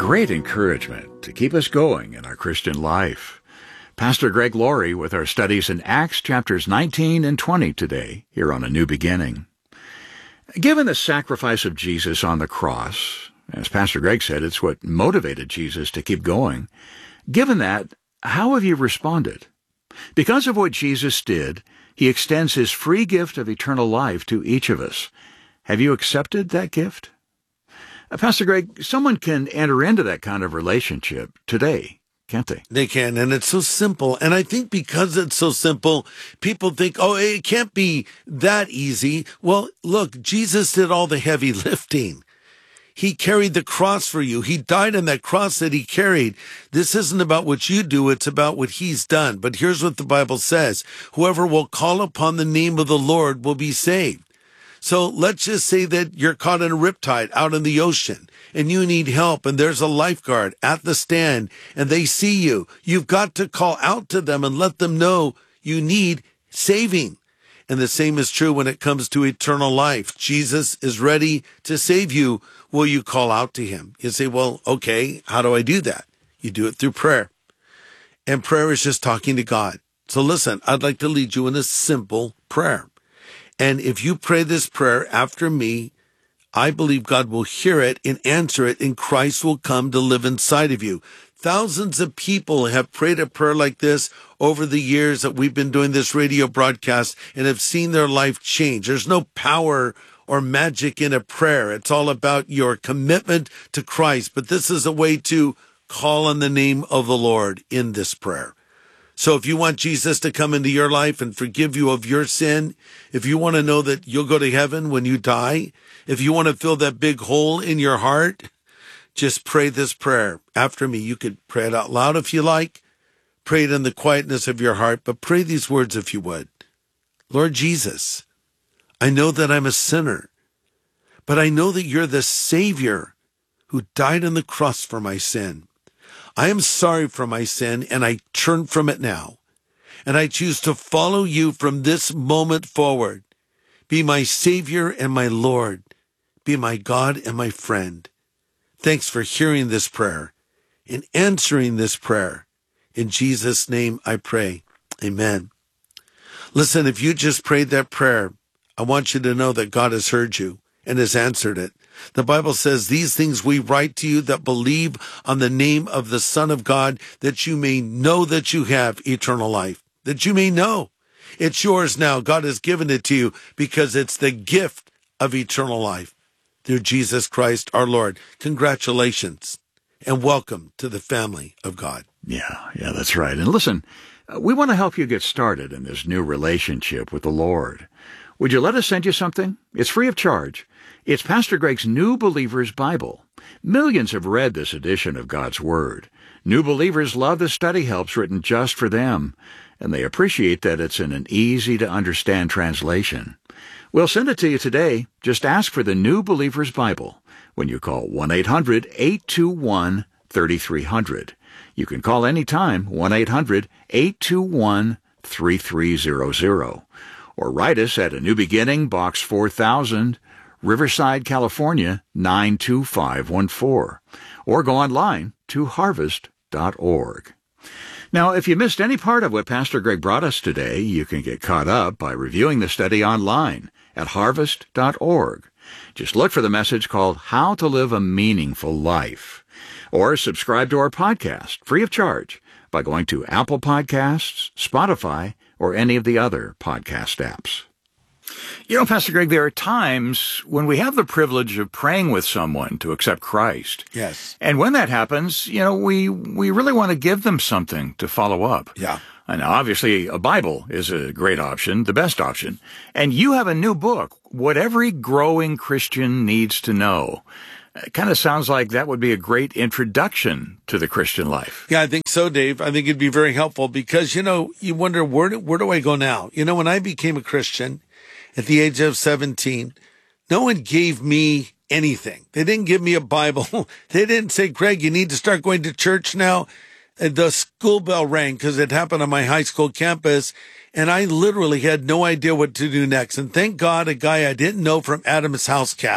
Great encouragement to keep us going in our Christian life. Pastor Greg Laurie with our studies in Acts chapters 19 and 20 today, here on A New Beginning. Given the sacrifice of Jesus on the cross, as Pastor Greg said, it's what motivated Jesus to keep going. Given that, how have you responded? Because of what Jesus did, he extends his free gift of eternal life to each of us. Have you accepted that gift? Pastor Greg, someone can enter into that kind of relationship today, can't they? They can, and it's so simple. And I think because it's so simple, people think, oh, it can't be that easy. Well, look, Jesus did all the heavy lifting. He carried the cross for you. He died on that cross that he carried. This isn't about what you do. It's about what he's done. But here's what the Bible says. Whoever will call upon the name of the Lord will be saved. So let's just say that you're caught in a riptide out in the ocean and you need help and there's a lifeguard at the stand and they see you. You've got to call out to them and let them know you need saving. And the same is true when it comes to eternal life. Jesus is ready to save you. Will you call out to him? You say, well, okay, how do I do that? You do it through prayer. And prayer is just talking to God. So listen, I'd like to lead you in a simple prayer. And if you pray this prayer after me, I believe God will hear it and answer it, and Christ will come to live inside of you. Thousands of people have prayed a prayer like this over the years that we've been doing this radio broadcast and have seen their life change. There's no power or magic in a prayer. It's all about your commitment to Christ. But this is a way to call on the name of the Lord in this prayer. So if you want Jesus to come into your life and forgive you of your sin, if you want to know that you'll go to heaven when you die, if you want to fill that big hole in your heart, just pray this prayer after me. You could pray it out loud if you like. Pray it in the quietness of your heart, but pray these words if you would. Lord Jesus, I know that I'm a sinner, but I know that you're the Savior who died on the cross for my sin. I am sorry for my sin, and I turn from it now. And I choose to follow you from this moment forward. Be my Savior and my Lord. Be my God and my friend. Thanks for hearing this prayer and answering this prayer. In Jesus' name I pray. Amen. Listen, if you just prayed that prayer, I want you to know that God has heard you and has answered it. The Bible says, these things we write to you that believe on the name of the Son of God, that you may know that you have eternal life, that you may know. It's yours now. God has given it to you because it's the gift of eternal life through Jesus Christ our Lord. Congratulations and welcome to the family of God. Yeah, that's right. And listen, we want to help you get started in this new relationship with the Lord. Would you let us send you something? It's free of charge. It's Pastor Greg's New Believers Bible. Millions have read this edition of God's Word. New believers love the study helps written just for them, and they appreciate that it's in an easy-to-understand translation. We'll send it to you today. Just ask for the New Believers Bible when you call 1-800-821-3300. You can call anytime, 1-800-821-3300. Or write us at A New Beginning, Box 4000, Riverside, California, 92514. Or go online to harvest.org. Now, if you missed any part of what Pastor Greg brought us today, you can get caught up by reviewing the study online at harvest.org. Just look for the message called How to Live a Meaningful Life. Or subscribe to our podcast, free of charge, by going to Apple Podcasts, Spotify, or any of the other podcast apps. You know, Pastor Greg, there are times when we have the privilege of praying with someone to accept Christ. Yes. And when that happens, we really want to give them something to follow up. Yeah. And obviously, a Bible is a great option, the best option. And you have a new book, What Every Growing Christian Needs to Know. It kind of sounds like that would be a great introduction to the Christian life. Yeah, I think so, Dave. I think it'd be very helpful because, you wonder, where do I go now? When I became a Christian at the age of 17, no one gave me anything. They didn't give me a Bible. They didn't say, Greg, you need to start going to church now. The school bell rang because it happened on my high school campus, and I literally had no idea what to do next. And thank God a guy I didn't know from Adam's House Cat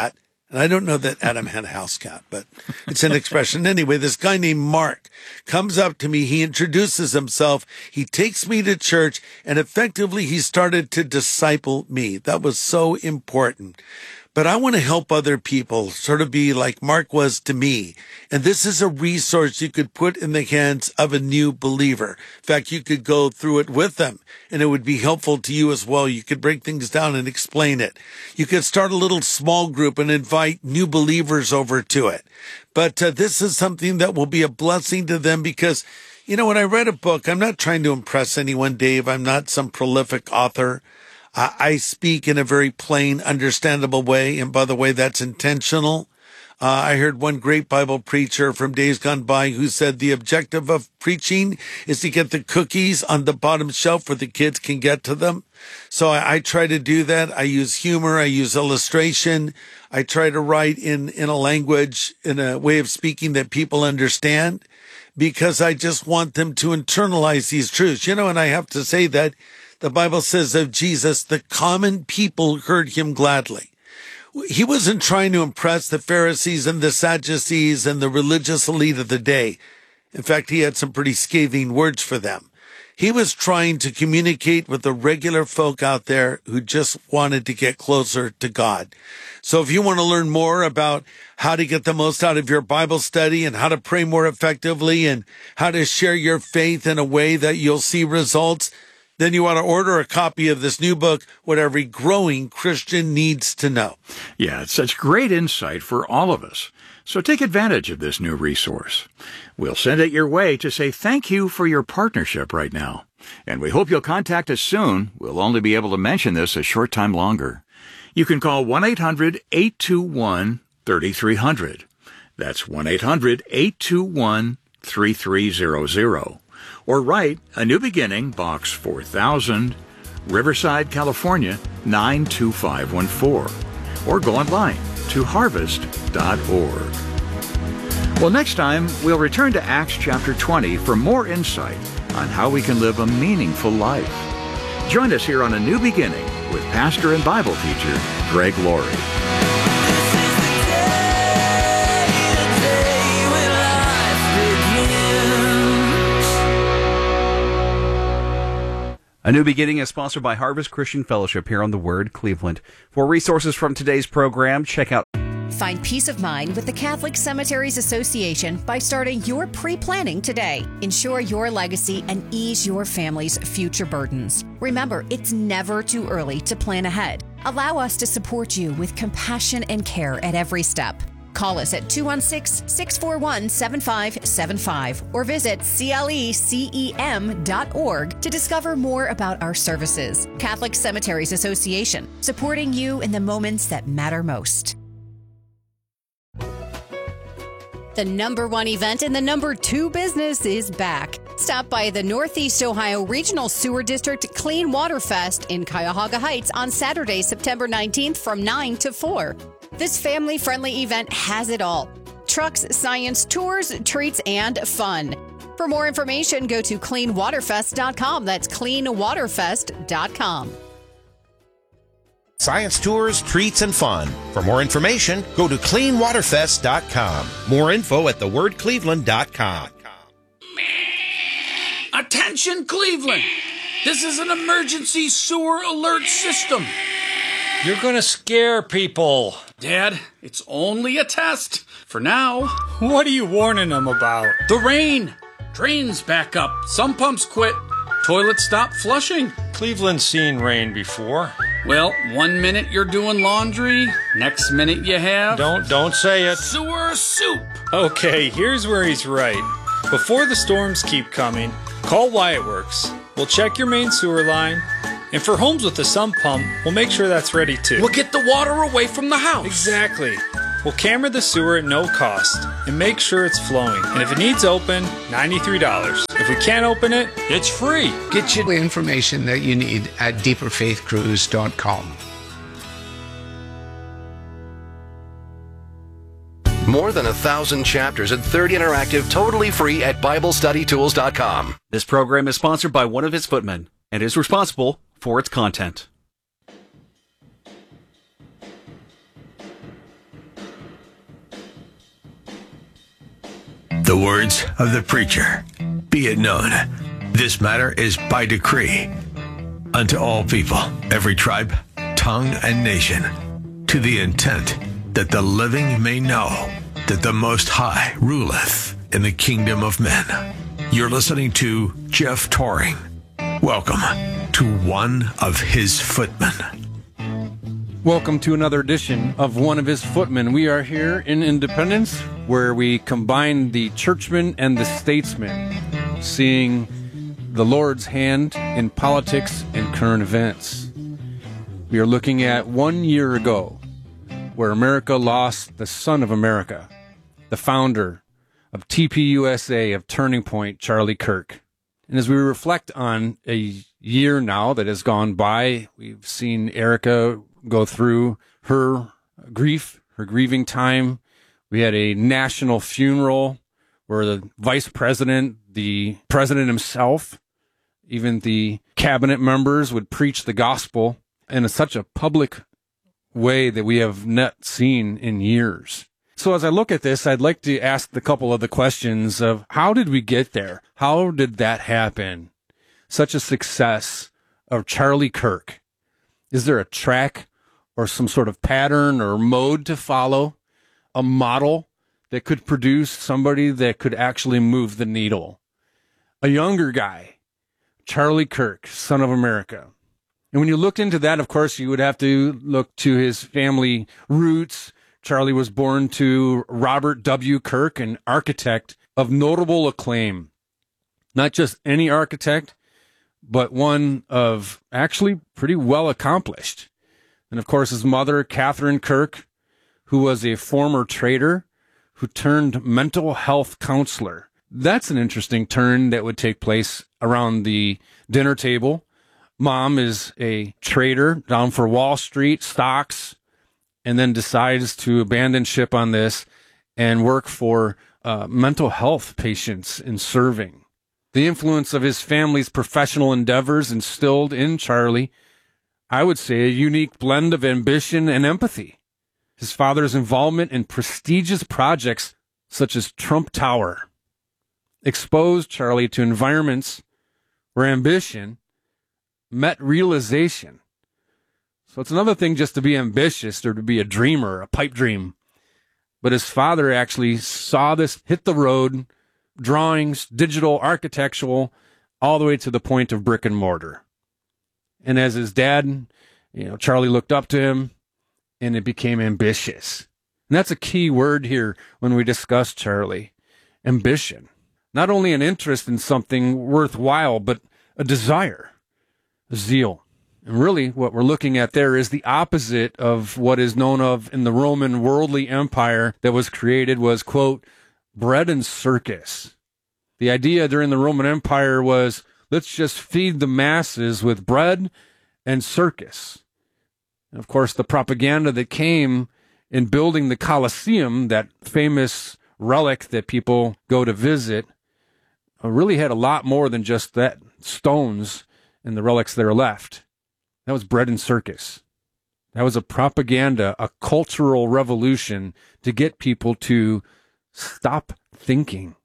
And I don't know that Adam had a house cat, but it's an expression. Anyway, this guy named Mark comes up to me. He introduces himself. He takes me to church, and effectively he started to disciple me. That was so important. But I want to help other people sort of be like Mark was to me. And this is a resource you could put in the hands of a new believer. In fact, you could go through it with them, and it would be helpful to you as well. You could break things down and explain it. You could start a little small group and invite new believers over to it. But this is something that will be a blessing to them because, you know, when I read a book, I'm not trying to impress anyone, Dave. I'm not some prolific author. I speak in a very plain, understandable way. And by the way, that's intentional. I heard one great Bible preacher from days gone by who said the objective of preaching is to get the cookies on the bottom shelf where the kids can get to them. So I try to do that. I use humor. I use illustration. I try to write in a language, in a way of speaking that people understand, because I just want them to internalize these truths. You know, and I have to say that the Bible says of Jesus, the common people heard him gladly. He wasn't trying to impress the Pharisees and the Sadducees and the religious elite of the day. In fact, he had some pretty scathing words for them. He was trying to communicate with the regular folk out there who just wanted to get closer to God. So if you want to learn more about how to get the most out of your Bible study and how to pray more effectively and how to share your faith in a way that you'll see results, then you want to order a copy of this new book, What Every Growing Christian Needs to Know. Yeah, it's such great insight for all of us. So take advantage of this new resource. We'll send it your way to say thank you for your partnership right now. And we hope you'll contact us soon. We'll only be able to mention this a short time longer. You can call 1-800-821-3300. That's 1-800-821-3300. Or write A New Beginning, Box 4000, Riverside, California, 92514. Or go online to harvest.org. Well, next time, we'll return to Acts chapter 20 for more insight on how we can live a meaningful life. Join us here on A New Beginning with pastor and Bible teacher Greg Laurie. A New Beginning is sponsored by Harvest Christian Fellowship here on The Word, Cleveland. For resources from today's program, check out... Find peace of mind with the Catholic Cemeteries Association by starting your pre-planning today. Ensure your legacy and ease your family's future burdens. Remember, it's never too early to plan ahead. Allow us to support you with compassion and care at every step. Call us at 216-641-7575 or visit clecem.org to discover more about our services. Catholic Cemeteries Association, supporting you in the moments that matter most. The #1 event in the #2 business is back. Stop by the Northeast Ohio Regional Sewer District Clean Water Fest in Cuyahoga Heights on Saturday, September 19th from 9 to 4. This family-friendly event has it all: trucks, science, tours, treats, and fun. For more information, go to cleanwaterfest.com. That's cleanwaterfest.com. Science tours, treats, and fun. For more information, go to cleanwaterfest.com. More info at thewordcleveland.com. Attention, Cleveland! This is an emergency sewer alert system. You're gonna scare people. Dad, it's only a test. For now. What are you warning them about? The rain. Drains back up. Some pumps quit. Toilets stop flushing. Cleveland's seen rain before. Well, 1 minute you're doing laundry, next minute you have... Don't say it. Sewer soup. Okay, here's where he's right. Before the storms keep coming, call Wyatt Works. We'll check your main sewer line. And for homes with a sump pump, we'll make sure that's ready too. We'll get the water away from the house. Exactly. We'll camera the sewer at no cost and make sure it's flowing. And if it needs open, $93. If we can't open it, it's free. Get you the information that you need at deeperfaithcruise.com. More than 1,000 chapters and 30 interactive, totally free at BibleStudyTools.com. This program is sponsored by one of his footmen and is responsible for its content. The words of the preacher. Be it known, this matter is by decree unto all people, every tribe, tongue, and nation, to the intent that the living may know that the Most High ruleth in the kingdom of men. You're listening to Jeff Toring. Welcome to One of His Footmen. Welcome to another edition of One of His Footmen. We are here in Independence, where we combine the churchman and the statesman, seeing the Lord's hand in politics and current events. We are looking at 1 year ago, where America lost the son of America, the founder of TPUSA, of Turning Point, Charlie Kirk. And as we reflect on a year now that has gone by, we've seen Erica go through her grief, her grieving time. We had a national funeral where the vice president, the president himself, even the cabinet members would preach the gospel in such a public way that we have not seen in years. So as I look at this, I'd like to ask a couple of the questions of how did we get there? How did that happen? Such a success of Charlie Kirk. Is there a track or some sort of pattern or mode to follow? A model that could produce somebody that could actually move the needle? A younger guy, Charlie Kirk, son of America. And when you looked into that, of course, you would have to look to his family roots. Charlie was born to Robert W. Kirk, an architect of notable acclaim. Not just any architect, but one of actually pretty well accomplished. And of course, his mother, Catherine Kirk, who was a former trader who turned mental health counselor. That's an interesting turn that would take place around the dinner table. Mom is a trader down for Wall Street, stocks, and then decides to abandon ship on this and work for mental health patients in serving. The influence of his family's professional endeavors instilled in Charlie, I would say, a unique blend of ambition and empathy. His father's involvement in prestigious projects such as Trump Tower exposed Charlie to environments where ambition met realization. So it's another thing just to be ambitious or to be a dreamer, a pipe dream. But his father actually saw this hit the road, drawings, digital, architectural, all the way to the point of brick and mortar. And as his dad, Charlie looked up to him, and it became ambitious. And that's a key word here when we discuss Charlie. Ambition. Not only an interest in something worthwhile, but a desire, a zeal. And really, what we're looking at there is the opposite of what is known of in the Roman worldly empire that was created was, quote, bread and circus. The idea during the Roman Empire was, let's just feed the masses with bread and circus. And of course, the propaganda that came in building the Colosseum, that famous relic that people go to visit, really had a lot more than just that, stones and the relics that are left. That was bread and circus. That was a propaganda, a cultural revolution to get people to stop thinking.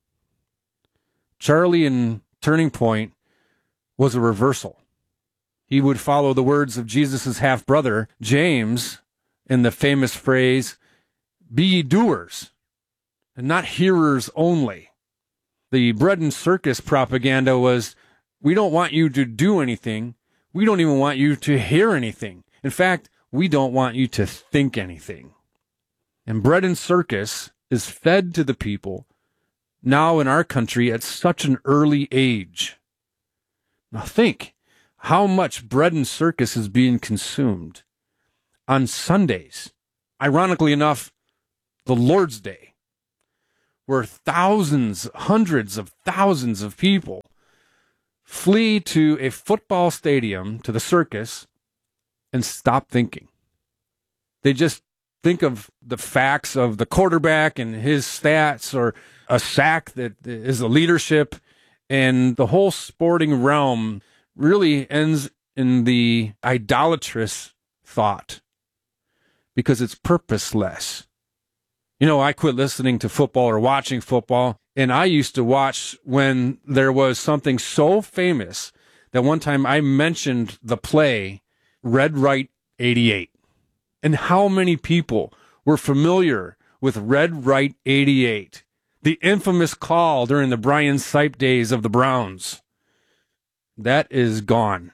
Charlie in Turning Point was a reversal. He would follow the words of Jesus' half-brother, James, in the famous phrase, be ye doers, and not hearers only. The bread and circus propaganda was, we don't want you to do anything. We don't even want you to hear anything. In fact, we don't want you to think anything. And bread and circus is fed to the people now in our country at such an early age. Now think how much bread and circus is being consumed on Sundays. Ironically enough, the Lord's Day, where thousands, hundreds of thousands of people flee to a football stadium, to the circus, and stop thinking. They just think of the facts of the quarterback and his stats, or a sack that is a leadership, and the whole sporting realm really ends in the idolatrous thought because it's purposeless. You know, I quit listening to football or watching football, and I used to watch when there was something so famous that one time I mentioned the play Red Right 88. And how many people were familiar with Red Right 88, the infamous call during the Brian Sipe days of the Browns? That is gone.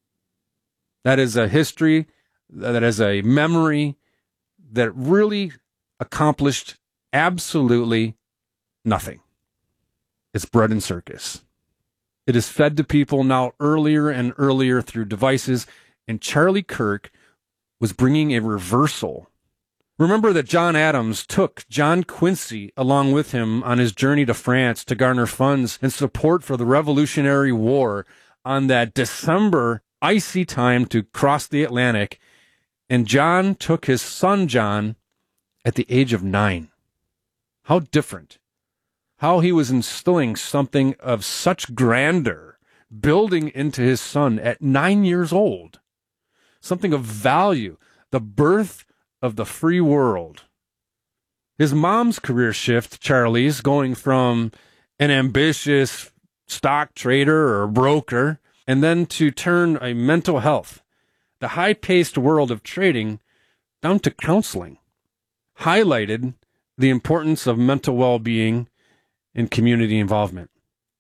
That is a history, that is a memory that really accomplished absolutely nothing. It's bread and circus. It is fed to people now earlier and earlier through devices, and Charlie Kirk was bringing a reversal. Remember that John Adams took John Quincy along with him on his journey to France to garner funds and support for the Revolutionary War on that December icy time to cross the Atlantic, and John took his son John at the age of 9. How different. How he was instilling something of such grandeur, building into his son at 9 years old. Something of value, the birth of the free world. His mom's career shift, Charlie's, going from an ambitious stock trader or broker, and then to turn a mental health, the high-paced world of trading, down to counseling, highlighted the importance of mental well-being and community involvement.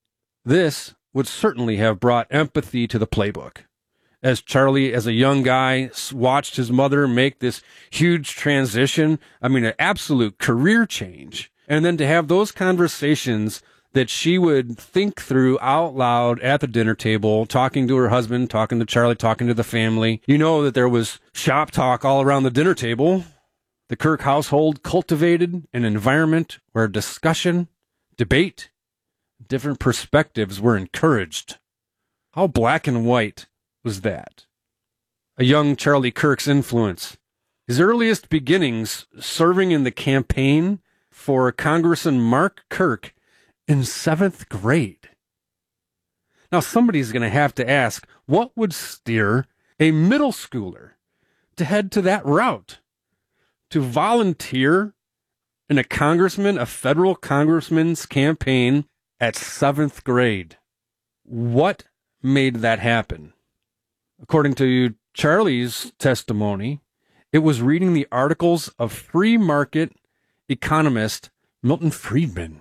This would certainly have brought empathy to the playbook. As Charlie, as a young guy, watched his mother make this huge transition, an absolute career change, and then to have those conversations that she would think through out loud at the dinner table, talking to her husband, talking to Charlie, talking to the family. You know that there was shop talk all around the dinner table. The Kirk household cultivated an environment where discussion, debate, different perspectives were encouraged. How black and white was that? A young Charlie Kirk's influence. His earliest beginnings serving in the campaign for Congressman Mark Kirk in 7th grade. Now, somebody's going to have to ask, what would steer a middle schooler to head to that route? To volunteer in a federal congressman's campaign at 7th grade. What made that happen? According to Charlie's testimony, it was reading the articles of free market economist Milton Friedman.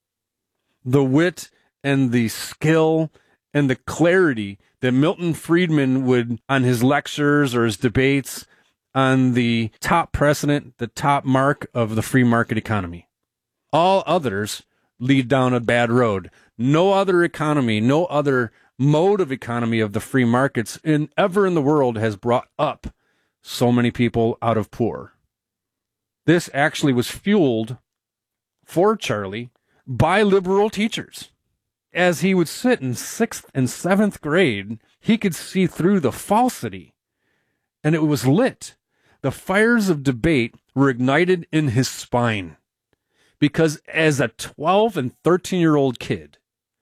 The wit and the skill and the clarity that Milton Friedman would, on his lectures or his debates, on the top precedent, the top mark of the free market economy. All others lead down a bad road. No other economy, no other mode of economy of the free markets ever in the world has brought up so many people out of poor. This actually was fueled for Charlie by liberal teachers. As he would sit in 6th and 7th grade, he could see through the falsity, and it was lit. The fires of debate were ignited in his spine, because as a 12 and 13-year-old kid,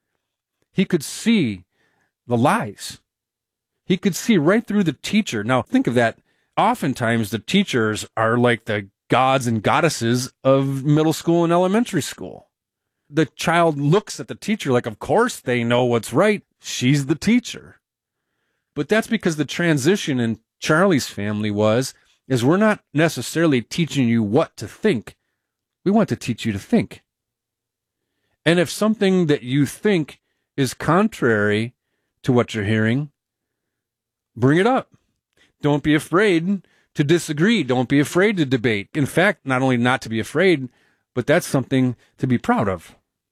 he could see the lies. He could see right through the teacher. Now, think of that. Oftentimes, the teachers are like the gods and goddesses of middle school and elementary school. The child looks at the teacher like, of course they know what's right. She's the teacher. But that's because the transition in Charlie's family is we're not necessarily teaching you what to think. We want to teach you to think. And if something that you think is contrary to what you're hearing, bring it up. Don't be afraid to disagree. Don't be afraid to debate. In fact, not only not to be afraid, but that's something to be proud of.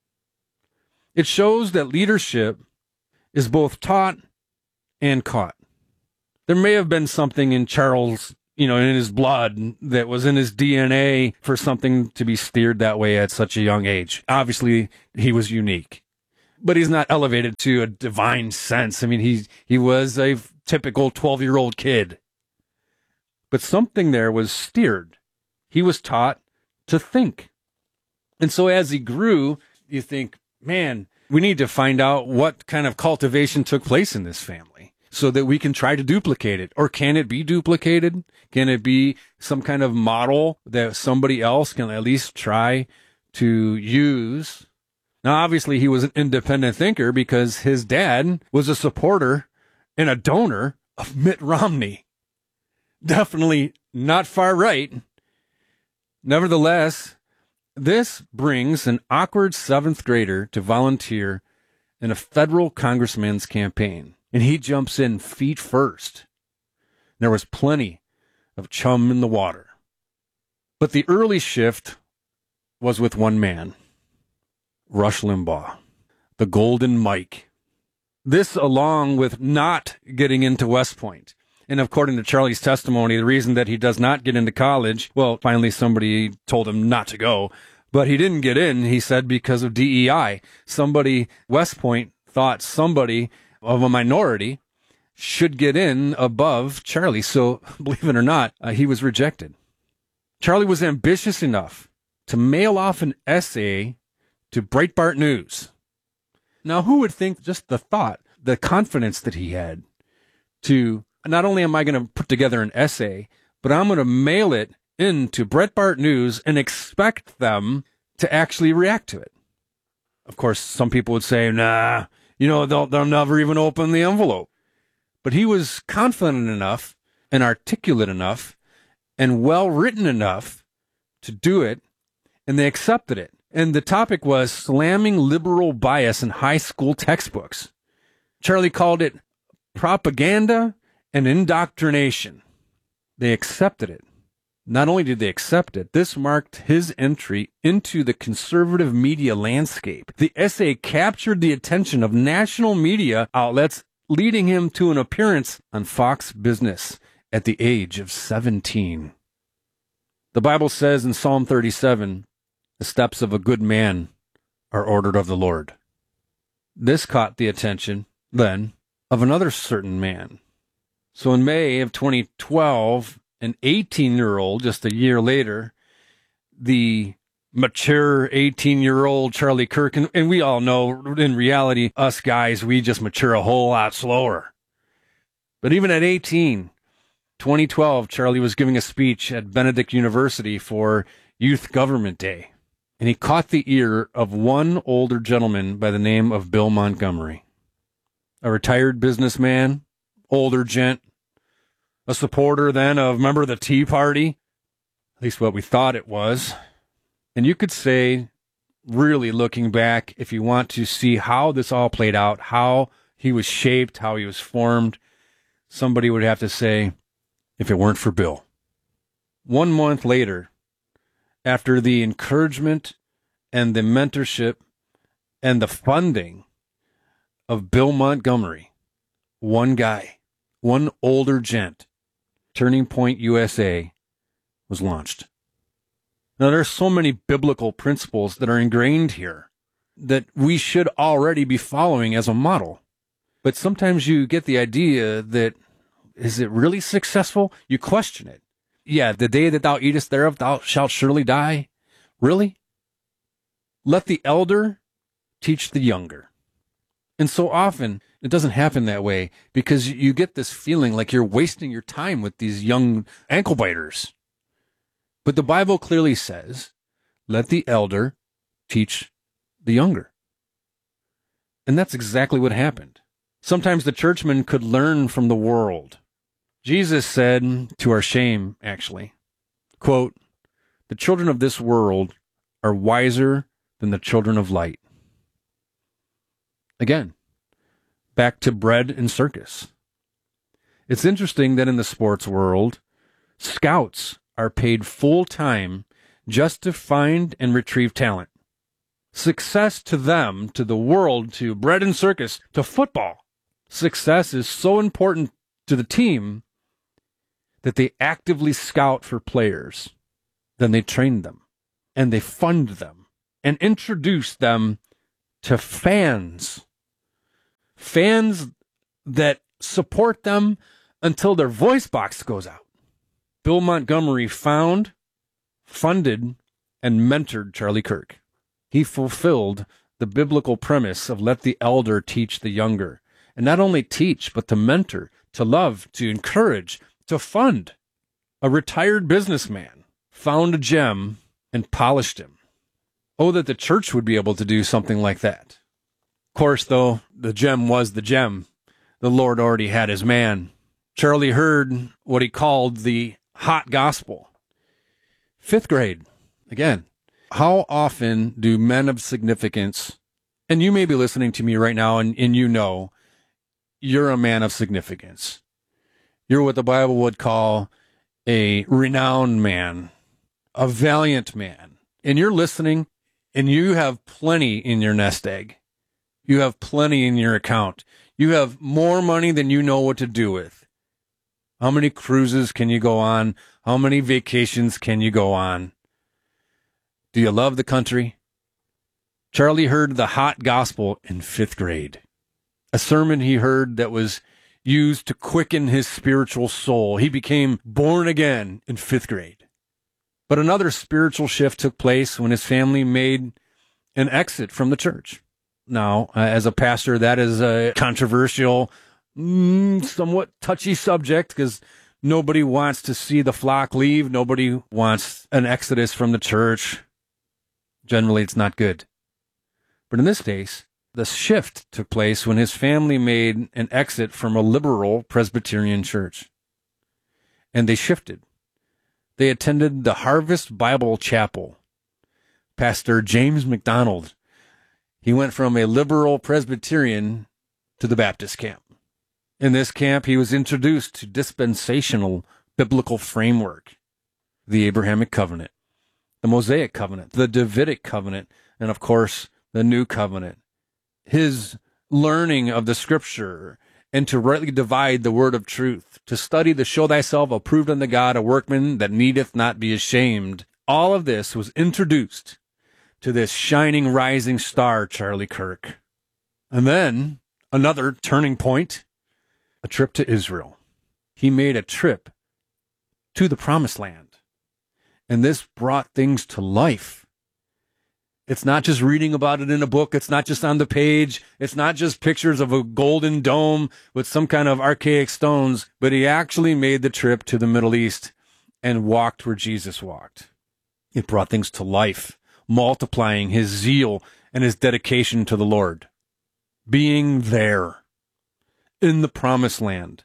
It shows that leadership is both taught and caught. There may have been something in Charles, in his blood that was in his DNA for something to be steered that way at such a young age. Obviously, he was unique, but he's not elevated to a divine sense. He was a typical 12-year-old kid, but something there was steered. He was taught to think. And so as he grew, you think, man, we need to find out what kind of cultivation took place in this family. so that we can try to duplicate it? Or can it be duplicated? Can it be some kind of model that somebody else can at least try to use? Now, obviously, he was an independent thinker because his dad was a supporter and a donor of Mitt Romney. Definitely not far right. Nevertheless, this brings an awkward 7th grader to volunteer in a federal congressman's campaign, and he jumps in feet first. There was plenty of chum in the water. But the early shift was with one man, Rush Limbaugh, the Golden Mike. This, along with not getting into West Point. And according to Charlie's testimony, the reason that he does not get into college, well, finally somebody told him not to go, but he didn't get in, he said, because of DEI. West Point thought somebody of a minority should get in above Charlie. So, believe it or not, he was rejected. Charlie was ambitious enough to mail off an essay to Breitbart News. Now, who would think just the thought, the confidence that he had to, not only am I going to put together an essay, but I'm going to mail it into Breitbart News and expect them to actually react to it. Of course, some people would say, nah, they'll never even open the envelope. But he was confident enough and articulate enough and well-written enough to do it, and they accepted it. And the topic was slamming liberal bias in high school textbooks. Charlie called it propaganda and indoctrination. They accepted it. Not only did they accept it, this marked his entry into the conservative media landscape. The essay captured the attention of national media outlets, leading him to an appearance on Fox Business at the age of 17. The Bible says in Psalm 37, the steps of a good man are ordered of the Lord. This caught the attention, then, of another certain man. So in May of 2012, an 18-year-old, just a year later, the mature 18-year-old Charlie Kirk, and we all know, in reality, us guys, we just mature a whole lot slower. But even at 18, 2012, Charlie was giving a speech at Benedict University for Youth Government Day, and he caught the ear of one older gentleman by the name of Bill Montgomery, a retired businessman, older gent, a supporter then of, remember, the Tea Party? At least what we thought it was. And you could say, really looking back, if you want to see how this all played out, how he was shaped, how he was formed, somebody would have to say, if it weren't for Bill. 1 month later, after the encouragement and the mentorship and the funding of Bill Montgomery, one guy, one older gent, Turning Point USA was launched. Now, there are so many biblical principles that are ingrained here that we should already be following as a model. But sometimes you get the idea that, is it really successful? You question it. Yeah, the day that thou eatest thereof, thou shalt surely die. Really? Let the elder teach the younger. And so often, it doesn't happen that way because you get this feeling like you're wasting your time with these young ankle biters. But the Bible clearly says, let the elder teach the younger. And that's exactly what happened. Sometimes the churchmen could learn from the world. Jesus said, to our shame, actually, quote, the children of this world are wiser than the children of light. Again, back to bread and circus. It's interesting that in the sports world, scouts are paid full-time just to find and retrieve talent. Success to them, to the world, to bread and circus, to football. Success is so important to the team that they actively scout for players. Then they train them, and they fund them, and introduce them to fans. Fans that support them until their voice box goes out. Bill Montgomery found, funded, and mentored Charlie Kirk. He fulfilled the biblical premise of let the elder teach the younger. and not only teach, but to mentor, to love, to encourage, to fund. A retired businessman found a gem and polished him. Oh, that the church would be able to do something like that. Of course, though, the gem was the gem. The Lord already had his man. Charlie heard what he called the hot gospel. 5th grade. Again, how often do men of significance, and you may be listening to me right now and you know you're a man of significance. You're what the Bible would call a renowned man, a valiant man. And you're listening and you have plenty in your nest egg. You have plenty in your account. You have more money than you know what to do with. How many cruises can you go on? How many vacations can you go on? Do you love the country? Charlie heard the hot gospel in 5th grade. A sermon he heard that was used to quicken his spiritual soul. He became born again in 5th grade. But another spiritual shift took place when his family made an exit from the church. Now, as a pastor, that is a controversial, somewhat touchy subject because nobody wants to see the flock leave. Nobody wants an exodus from the church. Generally, it's not good. But in this case, the shift took place when his family made an exit from a liberal Presbyterian church. And they shifted. They attended the Harvest Bible Chapel. Pastor James McDonald, he went from a liberal Presbyterian to the Baptist camp. In this camp, he was introduced to dispensational biblical framework, the Abrahamic covenant, the Mosaic covenant, the Davidic covenant, and of course, the New Covenant. His learning of the Scripture and to rightly divide the word of truth, to study to show thyself approved unto God, a workman that needeth not be ashamed. All of this was introduced to this shining rising star, Charlie Kirk. And then another turning point, a trip to Israel. He made a trip to the Promised Land. And this brought things to life. It's not just reading about it in a book. It's not just on the page. It's not just pictures of a golden dome with some kind of archaic stones, but he actually made the trip to the Middle East and walked where Jesus walked. It brought things to life, multiplying his zeal and his dedication to the Lord. Being there in the Promised Land,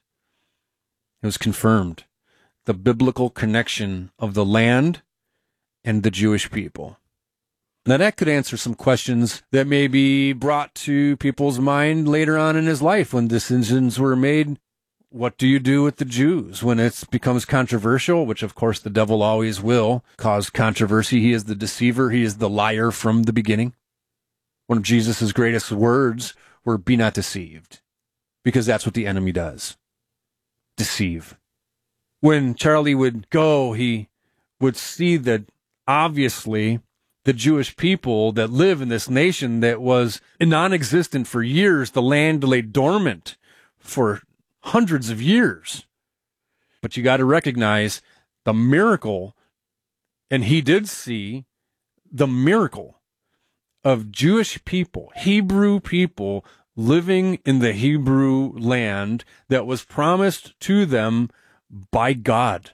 it was confirmed the biblical connection of the land and the Jewish people. Now, that could answer some questions that may be brought to people's mind later on in his life when decisions were made. What do you do with the Jews when it becomes controversial, which, of course, the devil always will cause controversy? He is the deceiver. He is the liar from the beginning. One of Jesus' greatest words were, "Be not deceived," because that's what the enemy does. Deceive. When Charlie would go, he would see that obviously the Jewish people that live in this nation that was non-existent for years, the land lay dormant for hundreds of years. But you got to recognize the miracle, and he did see the miracle of Jewish people, Hebrew people living in the Hebrew land that was promised to them by God.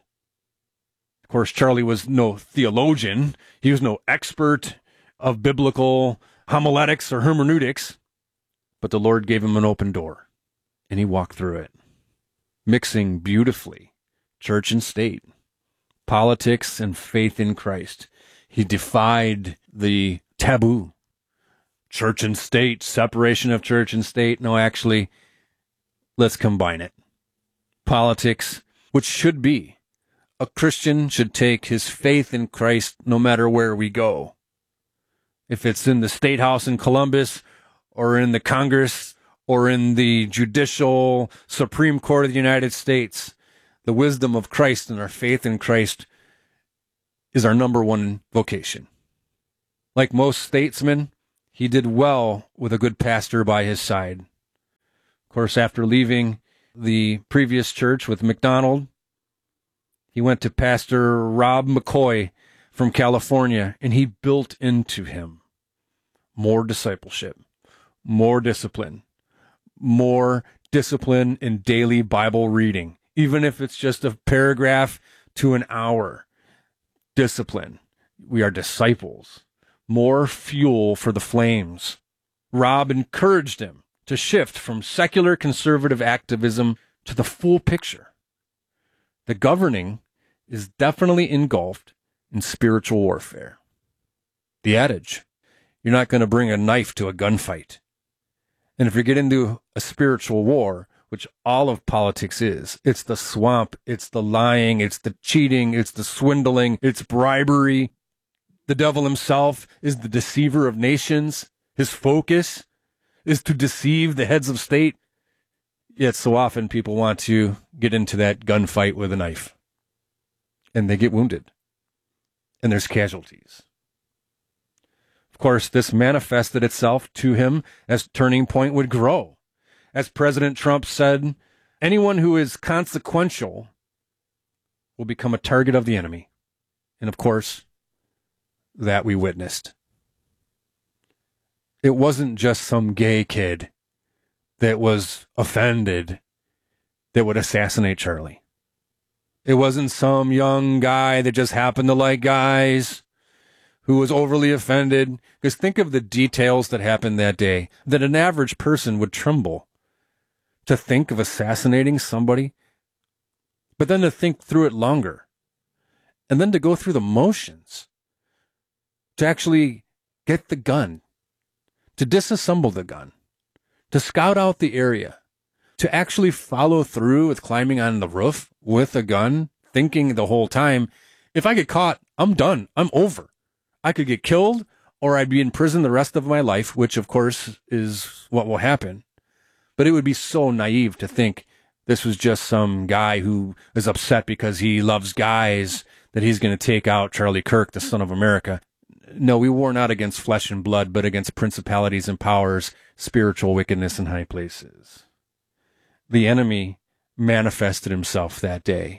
Of course, Charlie was no theologian. He was no expert of biblical homiletics or hermeneutics, but the Lord gave him an open door, and he walked through it, mixing beautifully church and state, politics and faith in Christ. He defied the taboo, church and state, separation of church and state. No, actually, let's combine it. Politics, which should be, a Christian should take his faith in Christ no matter where we go. If it's in the State House in Columbus, or in the Congress, or in the judicial Supreme Court of the United States, the wisdom of Christ and our faith in Christ is our number one vocation. Like most statesmen, he did well with a good pastor by his side. Of course, after leaving the previous church with McDonald, he went to Pastor Rob McCoy from California, and he built into him more discipleship, more discipline, more discipline in daily Bible reading, even if it's just a paragraph to an hour. Discipline. We are disciples. More fuel for the flames. Rob encouraged him to shift from secular conservative activism to the full picture. The governing is definitely engulfed in spiritual warfare. The adage, you're not going to bring a knife to a gunfight. And if you get into a spiritual war, which all of politics is, it's the swamp, it's the lying, it's the cheating, it's the swindling, it's bribery. The devil himself is the deceiver of nations. His focus is to deceive the heads of state. Yet so often people want to get into that gunfight with a knife. And they get wounded. And there's casualties. Of course, this manifested itself to him as Turning Point would grow. As President Trump said, anyone who is consequential will become a target of the enemy. And of course, that we witnessed. It wasn't just some gay kid that was offended that would assassinate Charlie. It wasn't some young guy that just happened to like guys who was overly offended. Because think of the details that happened that day, that an average person would tremble to think of assassinating somebody, but then to think through it longer, and then to go through the motions, to actually get the gun, to disassemble the gun, to scout out the area, to actually follow through with climbing on the roof with a gun, thinking the whole time, if I get caught, I'm done. I'm over. I could get killed or I'd be in prison the rest of my life, which of course is what will happen. But it would be so naive to think this was just some guy who is upset because he loves guys, that he's going to take out Charlie Kirk, the son of America. No, we war not against flesh and blood, but against principalities and powers, spiritual wickedness in high places. The enemy manifested himself that day.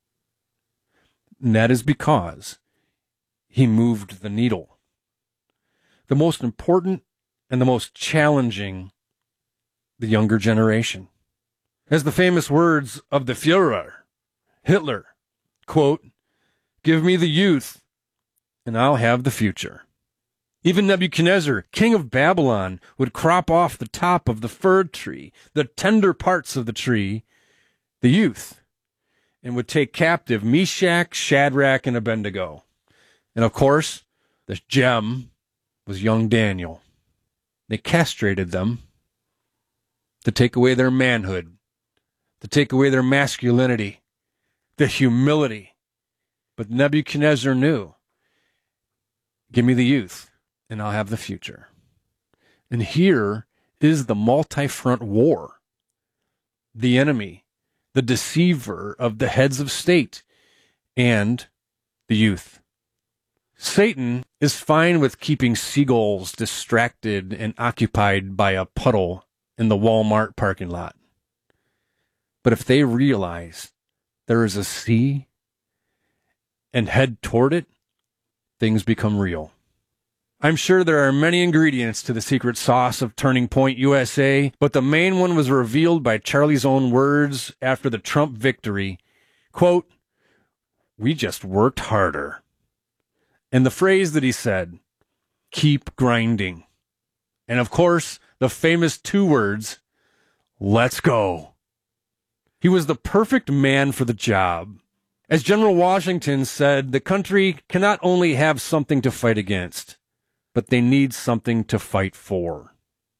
And that is because he moved the needle. The most important and the most challenging, the younger generation. As the famous words of the Führer, Hitler, quote, "Give me the youth, and I'll have the future." Even Nebuchadnezzar, king of Babylon, would crop off the top of the fir tree, the tender parts of the tree, the youth, and would take captive Meshach, Shadrach, and Abednego. And of course, the gem was young Daniel. They castrated them to take away their manhood, to take away their masculinity, the humility. But Nebuchadnezzar knew, give me the youth, and I'll have the future. And here is the multi-front war. The enemy, the deceiver of the heads of state, and the youth. Satan is fine with keeping seagulls distracted and occupied by a puddle in the Walmart parking lot. But if they realize there is a sea and head toward it, things become real. I'm sure there are many ingredients to the secret sauce of Turning Point USA, but the main one was revealed by Charlie's own words after the Trump victory. Quote, "We just worked harder." And the phrase that he said, "keep grinding." And of course, the famous two words, "let's go." He was the perfect man for the job. As General Washington said, the country cannot only have something to fight against, but they need something to fight for.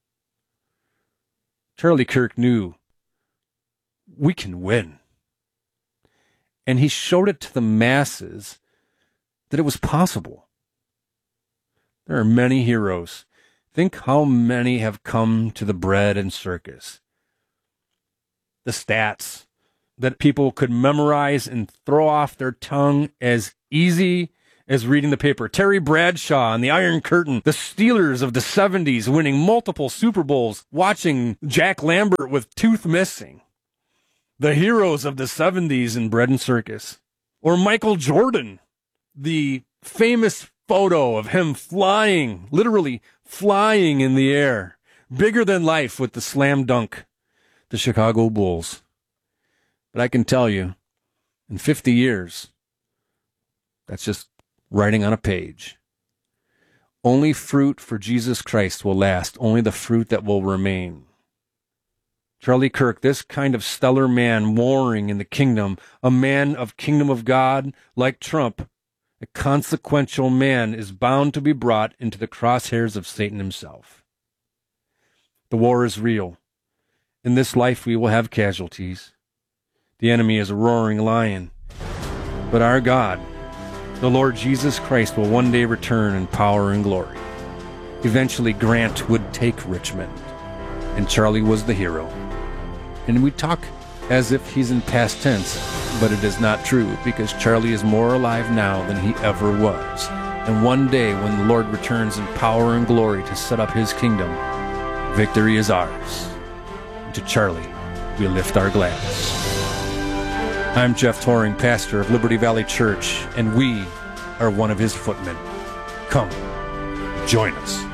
Charlie Kirk knew we can win. And he showed it to the masses that it was possible. There are many heroes. Think how many have come to the bread and circus. The stats that people could memorize and throw off their tongue as easy as reading the paper. Terry Bradshaw and the Iron Curtain, the Steelers of the 70s winning multiple Super Bowls, watching Jack Lambert with tooth missing. The heroes of the 70s in bread and circus. Or Michael Jordan, the famous photo of him flying, literally flying in the air, bigger than life with the slam dunk, the Chicago Bulls. But I can tell you, in 50 years, that's just writing on a page. Only fruit for Jesus Christ will last, only the fruit that will remain. Charlie Kirk, this kind of stellar man warring in the kingdom, a man of kingdom of God like Trump, a consequential man, is bound to be brought into the crosshairs of Satan himself. The war is real. In this life we will have casualties. The enemy is a roaring lion. But our God, the Lord Jesus Christ, will one day return in power and glory. Eventually Grant would take Richmond, and Charlie was the hero. And we talk as if he's in past tense, but it is not true, because Charlie is more alive now than he ever was. And one day when the Lord returns in power and glory to set up his kingdom, victory is ours. And to Charlie, we lift our glass. I'm Jeff Toring, pastor of Liberty Valley Church, and we are one of his footmen. Come, join us.